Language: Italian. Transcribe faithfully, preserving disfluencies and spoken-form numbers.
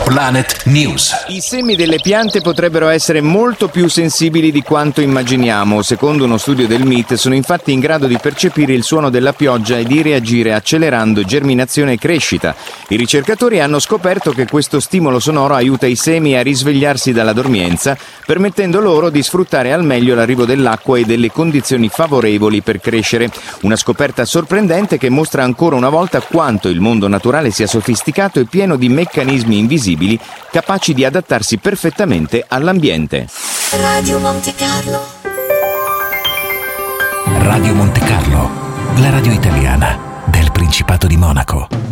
Planet News. I semi delle piante potrebbero essere molto più sensibili di quanto immaginiamo. Secondo uno studio del M I T, sono infatti in grado di percepire il suono della pioggia e di reagire accelerando germinazione e crescita. I ricercatori hanno scoperto che questo stimolo sonoro aiuta i semi a risvegliarsi dalla dormienza, permettendo loro di sfruttare al meglio l'arrivo dell'acqua e delle condizioni favorevoli per crescere. Una scoperta sorprendente che mostra ancora una volta quanto il mondo naturale sia sofisticato e pieno di meccanismi invisibili capaci di adattarsi perfettamente all'ambiente. Radio Monte Carlo. Radio Monte Carlo, la radio italiana del Principato di Monaco.